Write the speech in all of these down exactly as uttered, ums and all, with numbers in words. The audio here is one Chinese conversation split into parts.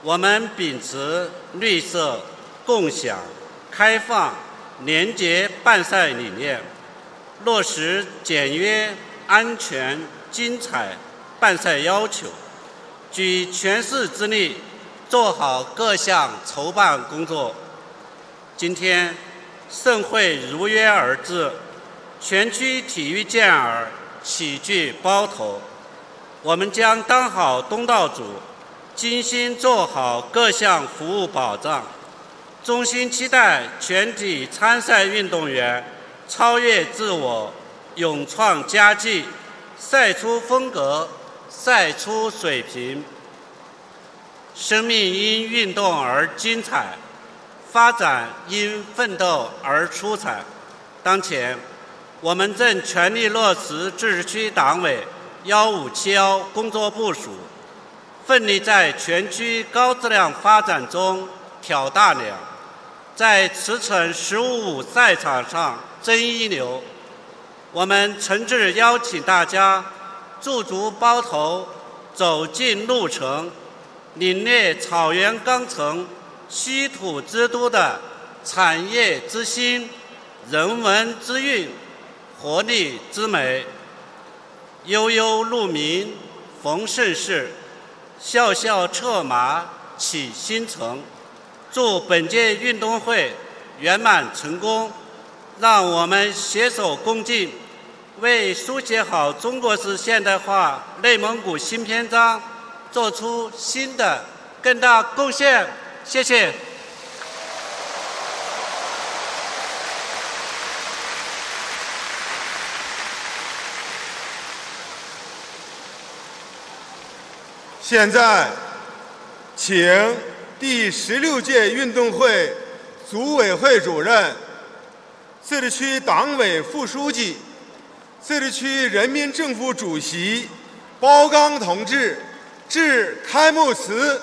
我们秉持绿色、共享、开放、廉洁办赛理念，落实简约、安全、精彩办赛要求，举全市之力做好各项筹办工作。今天，盛会如约而至，全区体育健儿齐聚包头，我们将当好东道主，精心做好各项服务保障，衷心期待全体参赛运动员超越自我，勇创佳绩，赛出风格，赛出水平。生命因运动而精彩，发展因奋斗而出彩。当前，我们正全力落实自治区党委幺五七幺工作部署，奋力在全区高质量发展中挑大梁，在驰骋十五五赛场上争一流。我们诚挚邀请大家驻足包头，走进路程，领略草原钢城、稀土之都的产业之兴、人文之韵、活力之美。悠悠鹿鸣，逢盛世；笑笑策马，启新程。祝本届运动会圆满成功！让我们携手共进，为书写好中国式现代化内蒙古新篇章做出新的更大贡献。谢谢。 现在，请第十六届运动会组委会主任、自治区党委副书记、自治区人民政府主席包刚同志致开幕词。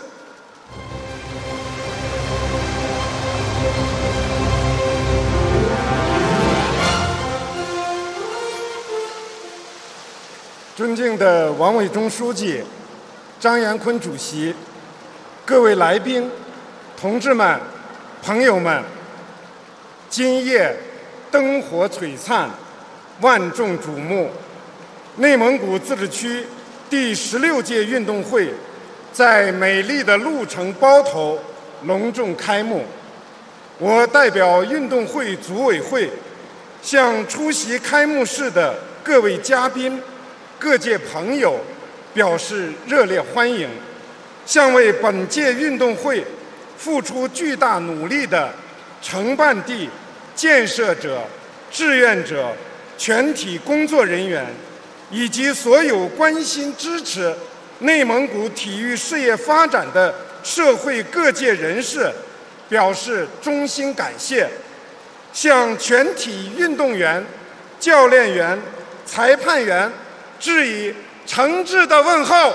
尊敬的王伟忠书记、张延坤主席、各位来宾、同志们、朋友们，今夜灯火璀璨，万众瞩目，内蒙古自治区第十六届运动会在美丽的鹿城包头隆重开幕。我代表运动会组委会，向出席开幕式的各位嘉宾、各界朋友表示热烈欢迎，向为本届运动会付出巨大努力的承办地、建设者、志愿者、全体工作人员以及所有关心支持内蒙古体育事业发展的社会各界人士表示衷心感谢，向全体运动员、教练员、裁判员致以诚挚的问候。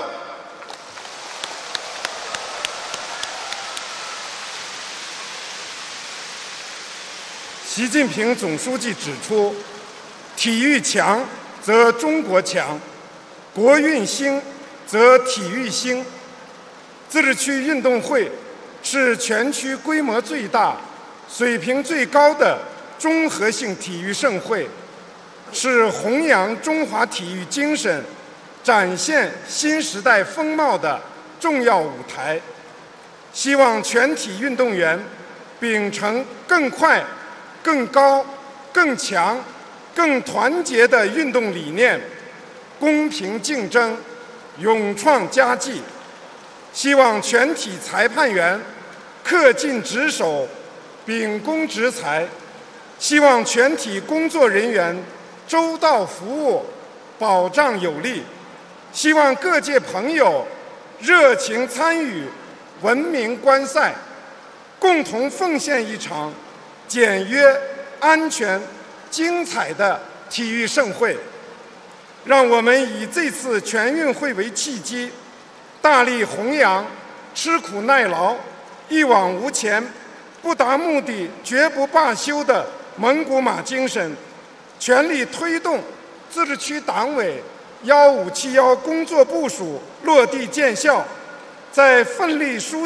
习近平总书记指出，体育强则中国强，国运兴则体育兴。自治区运动会是全区规模最大、水平最高的综合性体育盛会，是弘扬中华体育精神、展现新时代风貌的重要舞台。希望全体运动员秉承更快、更高、更强、更团结的运动理念，公平竞争，勇创佳绩。希望全体裁判员恪尽职守，秉公执裁。希望全体工作人员周到服务，保障有力。希望各界朋友热情参与，文明观赛，共同奉献一场简约、安全、精彩的体育盛会。让我们以这次全运会为契机，大力弘扬吃苦耐劳、一往无前、不达目的绝不罢休的蒙古马精神，全力推动自治区党委幺五七幺工作部署落地见效，在奋力书